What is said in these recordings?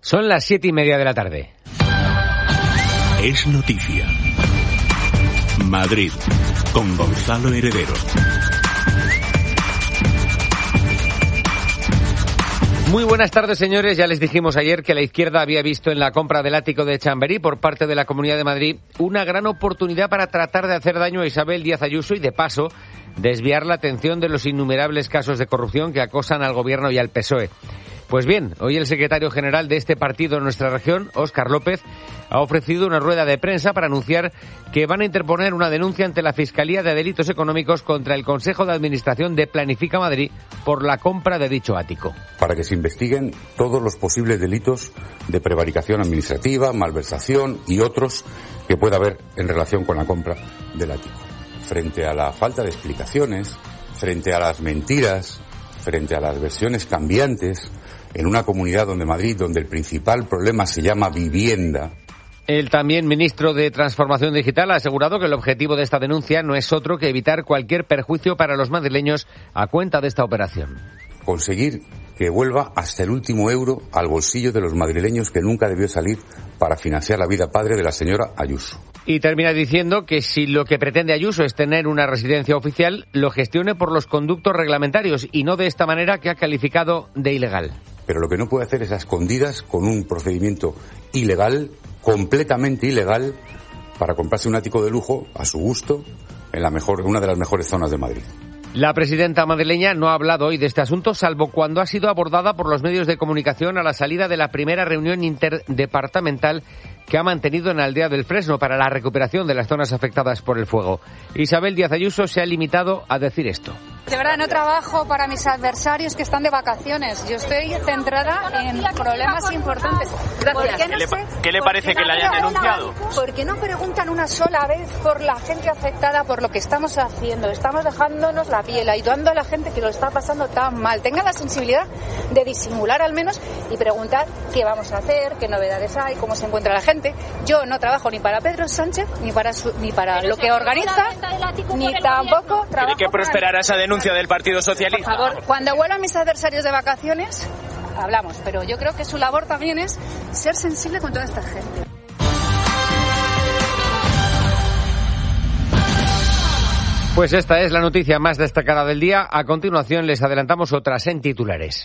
Son las 7:30 de la tarde. Es noticia. Madrid, con Gonzalo Heredero. Muy buenas tardes, señores. Ya les dijimos ayer que la izquierda había visto en la compra del ático de Chamberí por parte de la Comunidad de Madrid una gran oportunidad para tratar de hacer daño a Isabel Díaz Ayuso y, de paso, desviar la atención de los innumerables casos de corrupción que acosan al Gobierno y al PSOE. Pues bien, hoy el secretario general de este partido en nuestra región, Óscar López, ha ofrecido una rueda de prensa para anunciar que van a interponer una denuncia ante la Fiscalía de Delitos Económicos contra el Consejo de Administración de Planifica Madrid por la compra de dicho ático. Para que se investiguen todos los posibles delitos de prevaricación administrativa, malversación y otros que pueda haber en relación con la compra del ático. Frente a la falta de explicaciones, frente a las mentiras, frente a las versiones cambiantes, en una comunidad donde Madrid, donde el principal problema se llama vivienda. El también ministro de Transformación Digital ha asegurado que el objetivo de esta denuncia no es otro que evitar cualquier perjuicio para los madrileños a cuenta de esta operación. Conseguir que vuelva hasta el último euro al bolsillo de los madrileños que nunca debió salir para financiar la vida padre de la señora Ayuso. Y termina diciendo que si lo que pretende Ayuso es tener una residencia oficial, lo gestione por los conductos reglamentarios y no de esta manera que ha calificado de ilegal. Pero lo que no puede hacer es a escondidas con un procedimiento ilegal, completamente ilegal, para comprarse un ático de lujo a su gusto en una de las mejores zonas de Madrid. La presidenta madrileña no ha hablado hoy de este asunto, salvo cuando ha sido abordada por los medios de comunicación a la salida de la primera reunión interdepartamental que ha mantenido en Aldea del Fresno para la recuperación de las zonas afectadas por el fuego. Isabel Díaz Ayuso se ha limitado a decir esto. De verdad, no trabajo para mis adversarios que están de vacaciones. Yo estoy centrada en problemas importantes. ¿Qué le parece que la hayan denunciado? ¿Por qué no preguntan una sola vez por la gente afectada, por lo que estamos haciendo? Estamos dejándonos la piel, ayudando a la gente que lo está pasando tan mal. Tengan la sensibilidad de disimular al menos y preguntar qué vamos a hacer, qué novedades hay, cómo se encuentra la gente. Yo no trabajo ni para Pedro Sánchez, ni para lo que organiza, ni tampoco trabajo. ¿Tiene que prosperar esa denuncia del Partido Socialista? Por favor, cuando vuelvan mis adversarios de vacaciones, hablamos. Pero yo creo que su labor también es ser sensible con toda esta gente. Pues esta es la noticia más destacada del día. A continuación les adelantamos otras en titulares.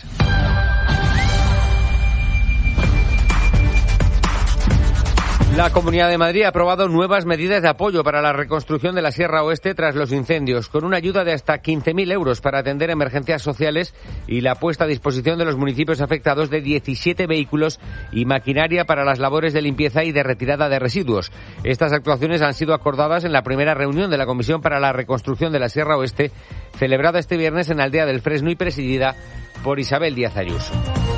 La Comunidad de Madrid ha aprobado nuevas medidas de apoyo para la reconstrucción de la Sierra Oeste tras los incendios, con una ayuda de hasta 15.000 euros para atender emergencias sociales y la puesta a disposición de los municipios afectados de 17 vehículos y maquinaria para las labores de limpieza y de retirada de residuos. Estas actuaciones han sido acordadas en la primera reunión de la Comisión para la Reconstrucción de la Sierra Oeste, celebrada este viernes en Aldea del Fresno y presidida por Isabel Díaz Ayuso.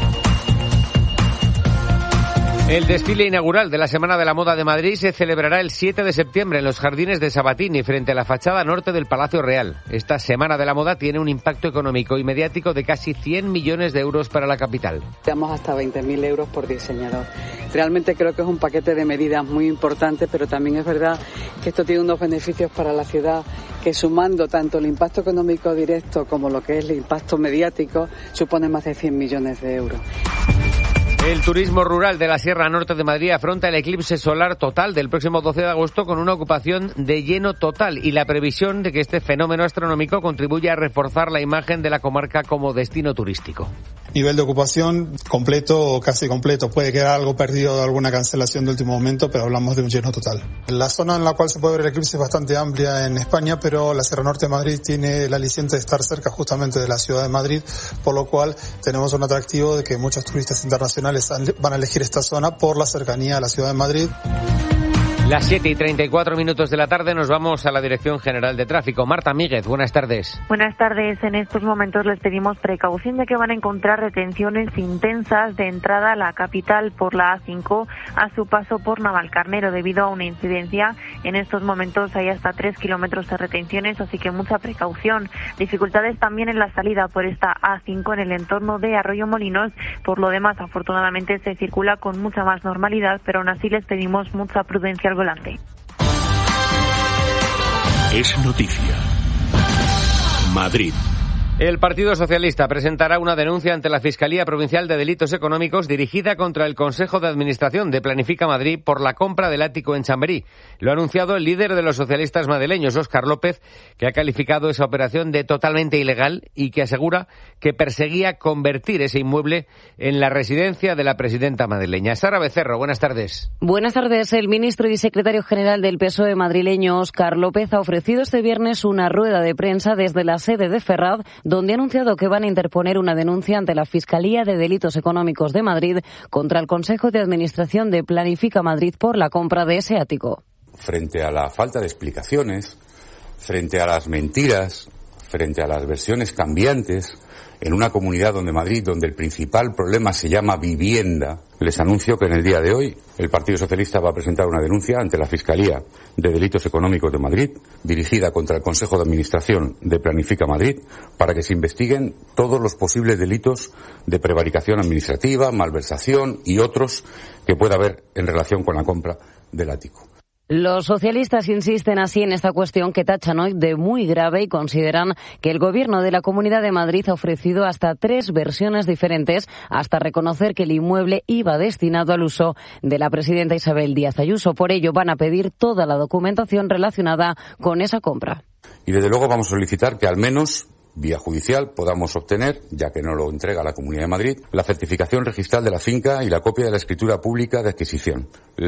El desfile inaugural de la Semana de la Moda de Madrid se celebrará el 7 de septiembre en los Jardines de Sabatini, frente a la fachada norte del Palacio Real. Esta Semana de la Moda tiene un impacto económico y mediático de casi 100 millones de euros para la capital. Damos hasta 20.000 euros por diseñador. Realmente creo que es un paquete de medidas muy importante, pero también es verdad que esto tiene unos beneficios para la ciudad que, sumando tanto el impacto económico directo como lo que es el impacto mediático, supone más de 100 millones de euros. El turismo rural de la Sierra Norte de Madrid afronta el eclipse solar total del próximo 12 de agosto con una ocupación de lleno total y la previsión de que este fenómeno astronómico contribuya a reforzar la imagen de la comarca como destino turístico. Nivel de ocupación completo o casi completo. Puede quedar algo perdido de alguna cancelación de último momento, pero hablamos de un lleno total. La zona en la cual se puede ver el eclipse es bastante amplia en España, pero la Sierra Norte de Madrid tiene el aliciente de estar cerca justamente de la ciudad de Madrid, por lo cual tenemos un atractivo de que muchos turistas internacionales van a elegir esta zona por la cercanía a la ciudad de Madrid. Las 7:34 de la tarde nos vamos a la Dirección General de Tráfico. Marta Míguez, buenas tardes. Buenas tardes. En estos momentos les pedimos precaución ya que van a encontrar retenciones intensas de entrada a la capital por la A5 a su paso por Navalcarnero debido a una incidencia. En estos momentos hay hasta 3 kilómetros de retenciones, así que mucha precaución. Dificultades también en la salida por esta A5 en el entorno de Arroyo Molinos. Por lo demás, afortunadamente se circula con mucha más normalidad, pero aún así les pedimos mucha prudencia al volante. Es noticia. Madrid, El Partido Socialista presentará una denuncia ante la Fiscalía Provincial de Delitos Económicos dirigida contra el Consejo de Administración de Planifica Madrid por la compra del ático en Chamberí. Lo ha anunciado el líder de los socialistas madrileños, Óscar López, que ha calificado esa operación de totalmente ilegal y que asegura que perseguía convertir ese inmueble en la residencia de la presidenta madrileña. Sara Becerro, buenas tardes. Buenas tardes. El ministro y secretario general del PSOE madrileño, Óscar López, ha ofrecido este viernes una rueda de prensa desde la sede de Ferraz, donde ha anunciado que van a interponer una denuncia ante la Fiscalía de Delitos Económicos de Madrid contra el Consejo de Administración de Planifica Madrid por la compra de ese ático. Frente a la falta de explicaciones, frente a las mentiras, frente a las versiones cambiantes, en una comunidad donde el principal problema se llama vivienda, les anuncio que en el día de hoy el Partido Socialista va a presentar una denuncia ante la Fiscalía de Delitos Económicos de Madrid, dirigida contra el Consejo de Administración de Planifica Madrid, para que se investiguen todos los posibles delitos de prevaricación administrativa, malversación y otros que pueda haber en relación con la compra del ático. Los socialistas insisten así en esta cuestión que tachan hoy de muy grave y consideran que el Gobierno de la Comunidad de Madrid ha ofrecido hasta 3 versiones diferentes hasta reconocer que el inmueble iba destinado al uso de la presidenta Isabel Díaz Ayuso. Por ello van a pedir toda la documentación relacionada con esa compra. Y desde luego vamos a solicitar que al menos vía judicial podamos obtener, ya que no lo entrega la Comunidad de Madrid, la certificación registral de la finca y la copia de la escritura pública de adquisición,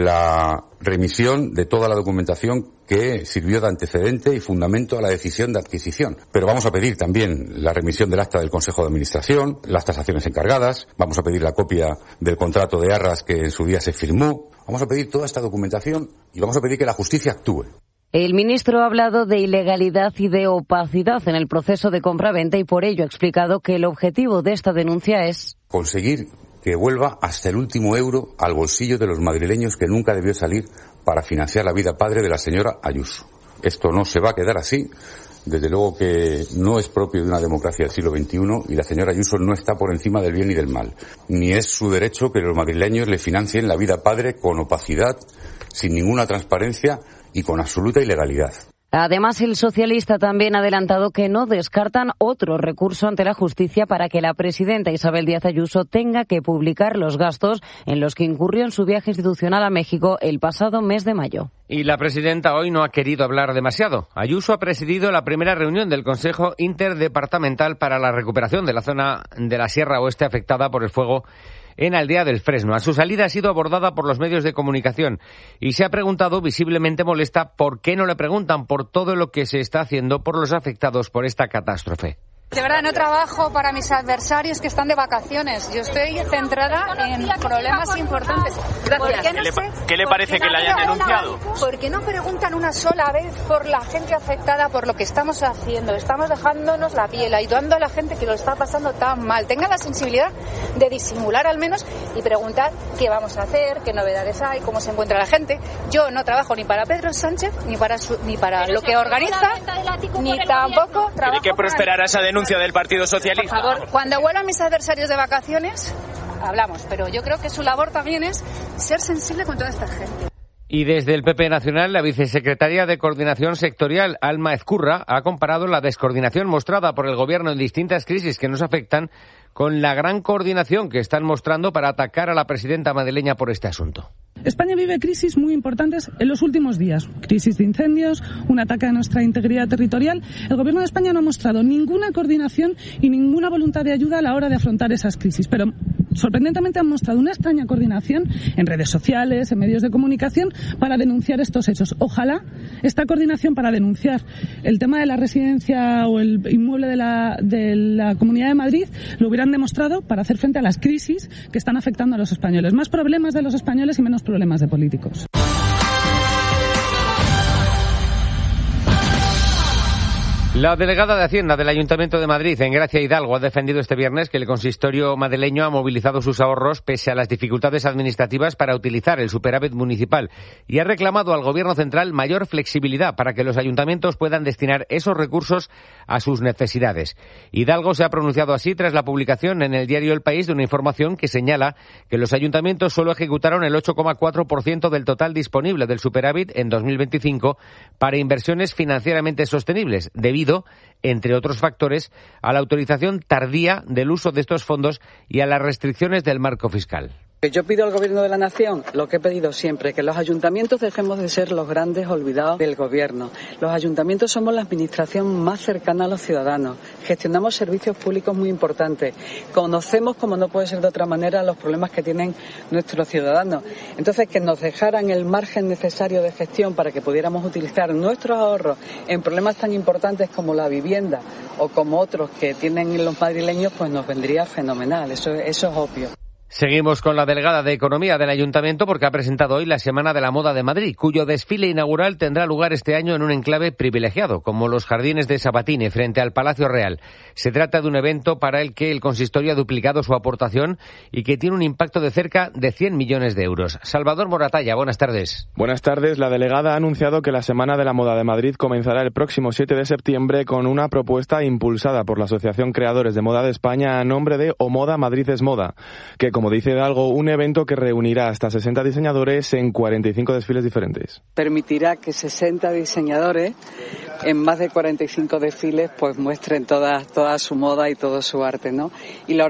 la remisión de toda la documentación que sirvió de antecedente y fundamento a la decisión de adquisición. Pero vamos a pedir también la remisión del acta del Consejo de Administración, las tasaciones encargadas, vamos a pedir la copia del contrato de arras que en su día se firmó, vamos a pedir toda esta documentación y vamos a pedir que la justicia actúe. El ministro ha hablado de ilegalidad y de opacidad en el proceso de compra-venta y por ello ha explicado que el objetivo de esta denuncia es conseguir que vuelva hasta el último euro al bolsillo de los madrileños que nunca debió salir para financiar la vida padre de la señora Ayuso. Esto no se va a quedar así. Desde luego que no es propio de una democracia del siglo XXI y la señora Ayuso no está por encima del bien y del mal. Ni es su derecho que los madrileños le financien la vida padre con opacidad, sin ninguna transparencia y con absoluta ilegalidad. Además, el socialista también ha adelantado que no descartan otro recurso ante la justicia para que la presidenta Isabel Díaz Ayuso tenga que publicar los gastos en los que incurrió en su viaje institucional a México el pasado mes de mayo. Y la presidenta hoy no ha querido hablar demasiado. Ayuso ha presidido la primera reunión del Consejo Interdepartamental para la recuperación de la zona de la Sierra Oeste afectada por el fuego en Aldea del Fresno. A su salida ha sido abordada por los medios de comunicación y se ha preguntado, visiblemente molesta, por qué no le preguntan por todo lo que se está haciendo por los afectados por esta catástrofe. De verdad, no trabajo para mis adversarios que están de vacaciones. Yo estoy centrada en problemas importantes. ¿Qué le parece que la hayan denunciado? ¿Por qué no preguntan una sola vez por la gente afectada, por lo que estamos haciendo? Estamos dejándonos la piel, ayudando a la gente que lo está pasando tan mal. Tengan la sensibilidad de disimular al menos y preguntar qué vamos a hacer, qué novedades hay, cómo se encuentra la gente. Yo no trabajo ni para Pedro Sánchez, ni para lo que organiza, ni tampoco trabajo. ¿Tiene que prosperar esa denuncia del Partido Socialista? Por favor, cuando vuelvan mis adversarios de vacaciones, hablamos, pero yo creo que su labor también es ser sensible con toda esta gente. Y desde el PP Nacional, la vicesecretaria de Coordinación Sectorial, Alma Ezcurra, ha comparado la descoordinación mostrada por el Gobierno en distintas crisis que nos afectan con la gran coordinación que están mostrando para atacar a la presidenta madrileña por este asunto. España vive crisis muy importantes en los últimos días. Crisis de incendios, un ataque a nuestra integridad territorial. El Gobierno de España no ha mostrado ninguna coordinación y ninguna voluntad de ayuda a la hora de afrontar esas crisis. Pero, sorprendentemente, han mostrado una extraña coordinación en redes sociales, en medios de comunicación, para denunciar estos hechos. Ojalá esta coordinación para denunciar el tema de la residencia o el inmueble de la Comunidad de Madrid lo hubieran demostrado para hacer frente a las crisis que están afectando a los españoles. Más problemas de los españoles y menos problemas de políticos. La delegada de Hacienda del Ayuntamiento de Madrid, Engracia Hidalgo, ha defendido este viernes que el consistorio madrileño ha movilizado sus ahorros pese a las dificultades administrativas para utilizar el superávit municipal y ha reclamado al Gobierno central mayor flexibilidad para que los ayuntamientos puedan destinar esos recursos a sus necesidades. Hidalgo se ha pronunciado así tras la publicación en el diario El País de una información que señala que los ayuntamientos solo ejecutaron el 8,4% del total disponible del superávit en 2025 para inversiones financieramente sostenibles, debido debido, entre otros factores, a la autorización tardía del uso de estos fondos y a las restricciones del marco fiscal. Yo pido al Gobierno de la Nación lo que he pedido siempre, que los ayuntamientos dejemos de ser los grandes olvidados del Gobierno. Los ayuntamientos somos la administración más cercana a los ciudadanos, gestionamos servicios públicos muy importantes, conocemos, como no puede ser de otra manera, los problemas que tienen nuestros ciudadanos. Entonces, que nos dejaran el margen necesario de gestión para que pudiéramos utilizar nuestros ahorros en problemas tan importantes como la vivienda o como otros que tienen los madrileños, pues nos vendría fenomenal, eso es obvio. Seguimos con la delegada de Economía del Ayuntamiento porque ha presentado hoy la Semana de la Moda de Madrid, cuyo desfile inaugural tendrá lugar este año en un enclave privilegiado, como los Jardines de Sabatini, frente al Palacio Real. Se trata de un evento para el que el consistorio ha duplicado su aportación y que tiene un impacto de cerca de 100 millones de euros. Salvador Moratalla, buenas tardes. Buenas tardes. La delegada ha anunciado que la Semana de la Moda de Madrid comenzará el próximo 7 de septiembre con una propuesta impulsada por la Asociación Creadores de Moda de España a nombre de O Moda Madrid es Moda, que, como dice Hidalgo, un evento que reunirá hasta 60 diseñadores en 45 desfiles diferentes. Permitirá que 60 diseñadores en más de 45 desfiles pues muestren toda su moda y todo su arte, ¿no? Y la